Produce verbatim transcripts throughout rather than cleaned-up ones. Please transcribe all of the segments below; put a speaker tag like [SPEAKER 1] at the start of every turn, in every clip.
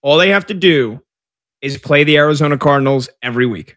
[SPEAKER 1] All they have to do is play the Arizona Cardinals every week.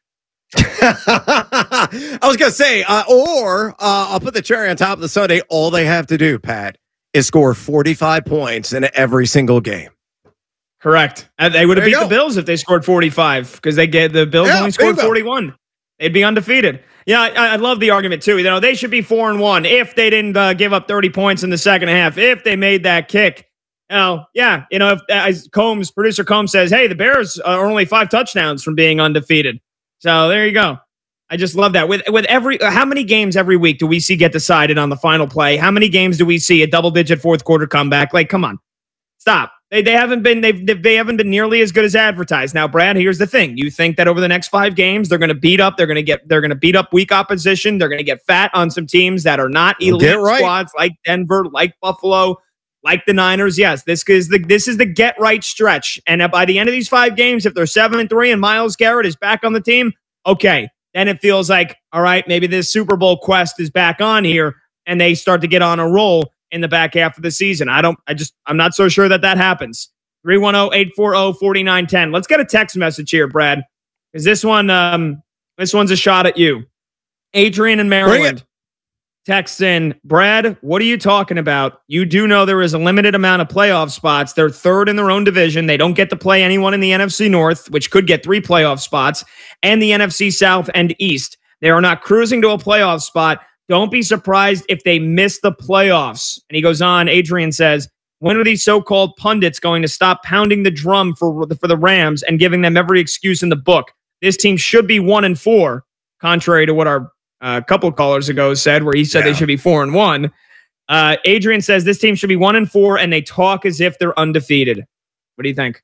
[SPEAKER 2] I was going to say, uh, or uh, I'll put the cherry on top of the sundae. All they have to do, Pat, is score forty-five points in every single game.
[SPEAKER 1] Correct. And they would have beat go. the Bills if they scored forty-five because they get the Bills yeah, only scored forty-one. They'd be undefeated. Yeah, I, I love the argument too. You know, they should be four and one if they didn't uh, give up thirty points in the second half. If they made that kick. You know, yeah, you know, if as Combs, producer Combs says, hey, the Bears are only five touchdowns from being undefeated. So there you go. I just love that. With with every, how many games every week do we see get decided on the final play? How many games do we see a double digit fourth quarter comeback? Like, come on, stop. They they haven't been they've they haven't been nearly as good as advertised. Now, Brad, here's the thing: you think that over the next five games they're going to beat up, they're going to get they're going to beat up weak opposition, they're going to get fat on some teams that are not elite right. squads like Denver, like Buffalo. Like the Niners, yes, this is the this is the get right stretch. And by the end of these five games, if they're seven and three and Myles Garrett is back on the team, okay, then it feels like, all right, maybe this Super Bowl quest is back on here, and they start to get on a roll in the back half of the season. I don't, I just, I'm not so sure that that happens. three one zero, eight four zero, four nine one zero. Let's get a text message here, Brad, because this one, um, this one's a shot at you. Adrian in Maryland. Text in, Brad, what are you talking about? You do know there is a limited amount of playoff spots. They're third in their own division. They don't get to play anyone in the N F C North, which could get three playoff spots, and the N F C South and East. They are not cruising to a playoff spot. Don't be surprised if they miss the playoffs. And he goes on, Adrian says, when are these so-called pundits going to stop pounding the drum for, for the Rams and giving them every excuse in the book? This team should be one and four, contrary to what our a couple of callers ago said, where he said yeah. they should be four and one. Uh, Adrian says this team should be one and four, and they talk as if they're undefeated. What do you think?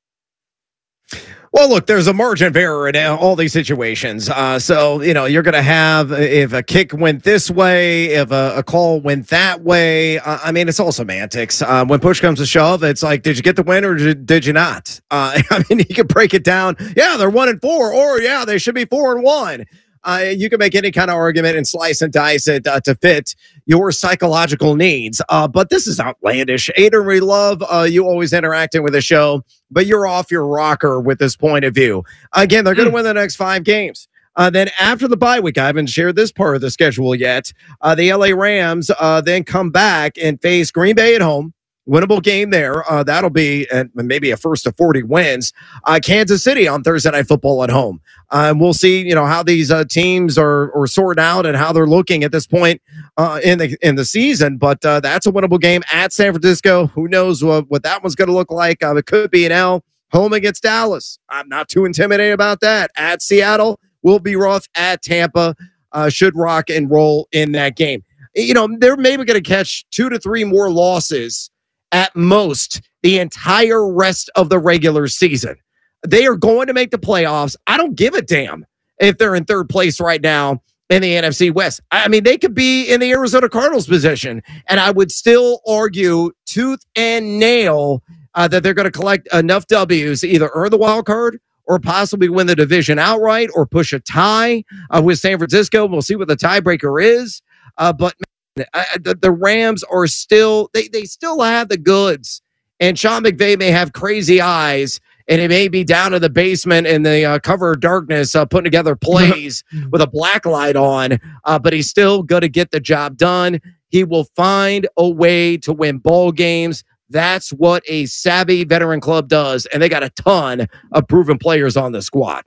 [SPEAKER 2] Well, look, there's a margin of error in all these situations. Uh, so, you know, you're going to have, if a kick went this way, if a, a call went that way, uh, I mean, it's all semantics. Uh, when push comes to shove, it's like, did you get the win or did, did you not? Uh, I mean, you can break it down. Yeah, they're one and four, or yeah, they should be four and one. Uh, you can make any kind of argument and slice and dice it uh, to fit your psychological needs. Uh, but this is outlandish. Aiden, we love uh, you always interacting with the show, but you're off your rocker with this point of view. Again, they're going to mm. win the next five games. Uh, then after the bye week, I haven't shared this part of the schedule yet. Uh, the L A Rams uh, then come back and face Green Bay at home. Winnable game there. Uh, that'll be uh, maybe a first to forty wins. Uh, Kansas City on Thursday Night Football at home. Uh, and we'll see, you know, how these uh, teams are, are sorted out and how they're looking at this point uh, in the in the season. But uh, that's a winnable game at San Francisco. Who knows what, what that one's going to look like? Uh, it could be an L. Home against Dallas. I'm not too intimidated about that. At Seattle, will be rough. At Tampa, uh, should rock and roll in that game. You know, they're maybe going to catch two to three more losses at most the entire rest of the regular season. They are going to make the playoffs. I don't give a damn if they're in third place right now in the N F C West. I mean, they could be in the Arizona Cardinals position, and I would still argue tooth and nail uh, that they're going to collect enough W's to either earn the wild card or possibly win the division outright or push a tie uh, with San Francisco. We'll see what the tiebreaker is. Uh, but I, the, the Rams are still, they, they still have the goods. And Sean McVay may have crazy eyes, and he may be down in the basement in the uh, cover of darkness uh, putting together plays with a black light on, uh, but he's still going to get the job done. He will find a way to win ball games. That's what a savvy veteran club does, and they got a ton of proven players on the squad.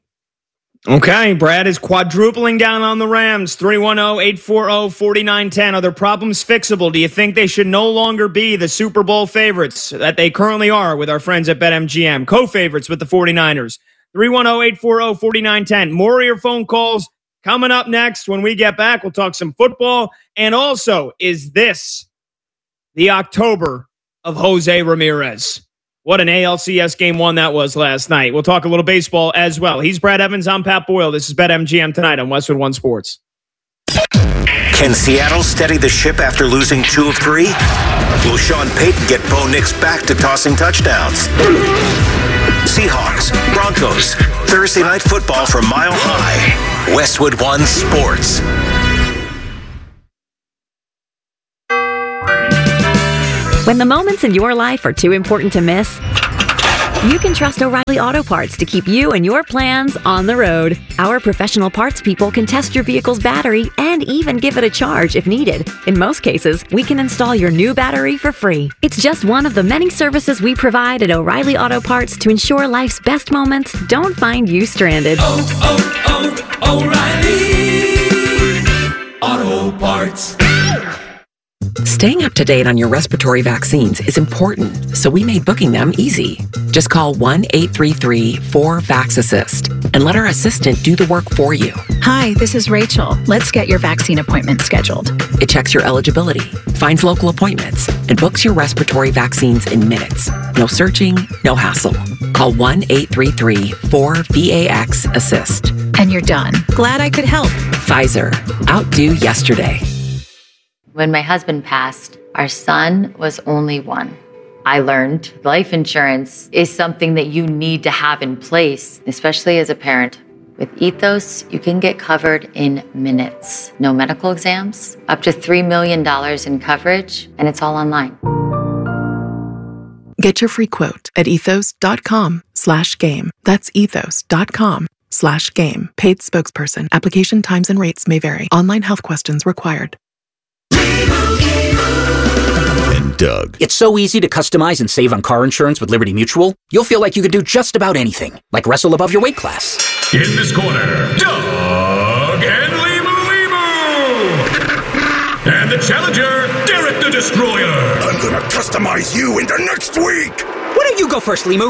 [SPEAKER 1] Okay, Brad is quadrupling down on the Rams. three one zero, eight four zero, four nine one zero. Are their problems fixable? Do you think they should no longer be the Super Bowl favorites that they currently are with our friends at BetMGM? Co-favorites with the 49ers. three one zero, eight four zero, four nine one zero. More of your phone calls coming up next. When we get back, we'll talk some football. And also, is this the October of Jose Ramirez? What an A L C S game one that was last night. We'll talk a little baseball as well. He's Brad Evans. I'm Pat Boyle. This is BetMGM tonight on Westwood One Sports.
[SPEAKER 3] Can Seattle steady the ship after losing two of three? Will Sean Payton get Bo Nix back to tossing touchdowns? Seahawks, Broncos, Thursday Night Football from Mile High. Westwood One Sports.
[SPEAKER 4] When the moments in your life are too important to miss, You can trust O'Reilly Auto Parts to keep you and your plans on the road. Our professional parts people can test your vehicle's battery and even give it a charge if needed. In most cases, we can install your new battery for free. It's just one of the many services we provide at O'Reilly Auto Parts to ensure life's best moments don't find you stranded.
[SPEAKER 5] Oh, oh, oh, O'Reilly Auto Parts.
[SPEAKER 6] Staying up to date on your respiratory vaccines is important, so we made booking them easy. Just call one eight three three four vax assist and let our assistant do the work for you.
[SPEAKER 7] Hi, this is Rachel. Let's get your vaccine appointment scheduled.
[SPEAKER 6] It checks your eligibility, finds local appointments, and books your respiratory vaccines in minutes. No searching, no hassle. Call one eight three three four vax assist.
[SPEAKER 7] And you're done. Glad I could help.
[SPEAKER 6] Pfizer. Outdo yesterday.
[SPEAKER 8] When my husband passed, our son was only one. I learned life insurance is something that you need to have in place, especially as a parent. With Ethos, you can get covered in minutes. No medical exams, up to three million dollars in coverage, and it's all online.
[SPEAKER 9] Get your free quote at ethos.com slash game. That's ethos.com slash game. Paid spokesperson. Application times and rates may vary. Online health questions required.
[SPEAKER 10] And Doug. It's so easy to customize and save on car insurance with Liberty Mutual. You'll feel like you could do just about anything, like wrestle above your weight class.
[SPEAKER 5] In this corner, Doug and Limu Limu. And the challenger, Derek the Destroyer.
[SPEAKER 11] I'm gonna customize you into next week.
[SPEAKER 10] Why don't you go first, Limu?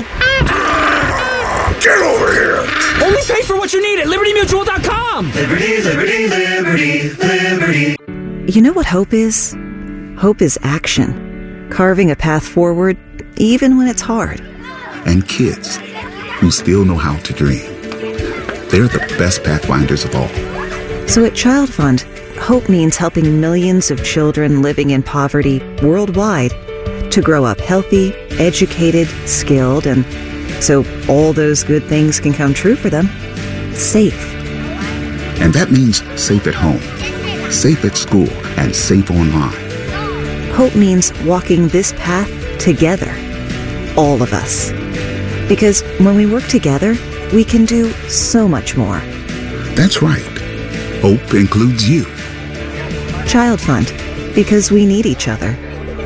[SPEAKER 11] Get over here.
[SPEAKER 10] Only pay for what you need at liberty mutual dot com.
[SPEAKER 5] Liberty, liberty, liberty, liberty.
[SPEAKER 12] You know what hope is? Hope is action. Carving a path forward, even when it's hard.
[SPEAKER 13] And kids who still know how to dream. They're the best pathfinders of all.
[SPEAKER 12] So at Child Fund, hope means helping millions of children living in poverty worldwide to grow up healthy, educated, skilled, and so all those good things can come true for them. Safe.
[SPEAKER 13] And that means safe at home, safe at school, and safe online.
[SPEAKER 12] Hope means walking this path together. All of us. Because when we work together, we can do so much more.
[SPEAKER 13] That's right. Hope includes you.
[SPEAKER 12] Child Fund. Because we need each other.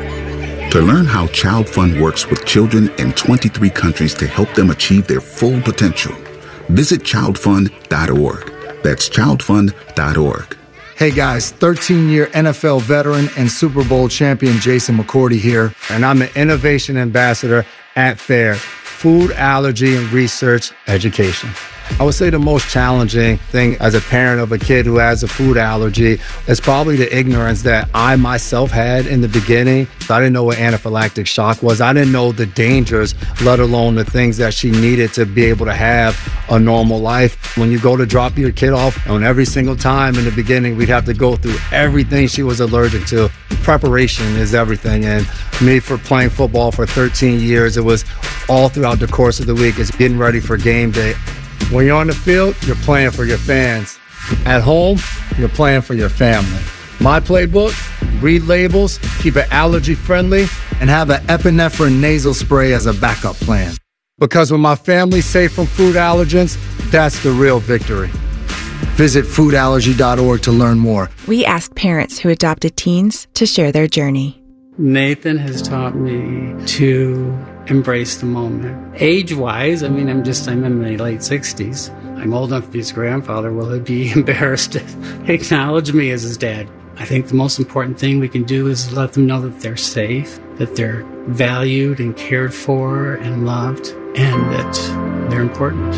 [SPEAKER 13] To learn how Child Fund works with children in twenty-three countries to help them achieve their full potential, visit child fund dot org. That's child fund dot org.
[SPEAKER 14] Hey guys, thirteen-year N F L veteran and Super Bowl champion Jason McCourty here, and I'm an innovation ambassador at FAIR, Food Allergy and Research Education. I would say the most challenging thing as a parent of a kid who has a food allergy is probably the ignorance that I myself had in the beginning. I didn't know what anaphylactic shock was. I didn't know the dangers, let alone the things that she needed to be able to have a normal life. When you go to drop your kid off, and every single time in the beginning, we'd have to go through everything she was allergic to. Preparation is everything. And me, for playing football for thirteen years, it was all throughout the course of the week. It's getting ready for game day. When you're on the field, you're playing for your fans. At home, you're playing for your family. My playbook, read labels, keep it allergy friendly, and have an epinephrine nasal spray as a backup plan. Because when my family's safe from food allergens, that's the real victory. Visit food allergy dot org to learn more.
[SPEAKER 15] We asked parents who adopted teens to share their journey.
[SPEAKER 16] Nathan has taught me to embrace the moment. Age-wise, I mean, I'm just, I'm in my late sixties. I'm old enough to be his grandfather. Will he be embarrassed to acknowledge me as his dad? I think the most important thing we can do is let them know that they're safe, that they're valued and cared for and loved, and that they're important.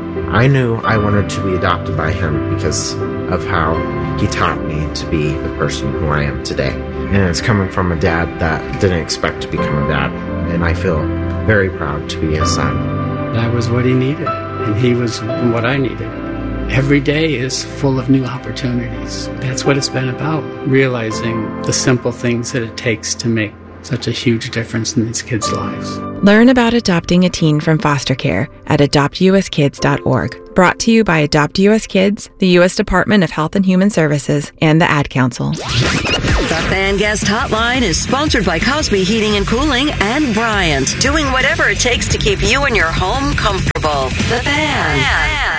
[SPEAKER 17] I knew I wanted to be adopted by him because of how he taught me to be the person who I am today. And it's coming from a dad that didn't expect to become a dad. And I feel very proud to be his son.
[SPEAKER 16] That was what he needed, and he was what I needed. Every day is full of new opportunities. That's what it's been about, realizing the simple things that it takes to make such a huge difference in these kids' lives.
[SPEAKER 15] Learn about adopting a teen from foster care at adopt u s kids dot org. Brought to you by Adopt U S Kids, the U S Department of Health and Human Services, and the Ad Council.
[SPEAKER 18] The Fan Guest Hotline is sponsored by Cosby Heating and Cooling and Bryant, doing whatever it takes to keep you and your home comfortable. The Fan. Fan.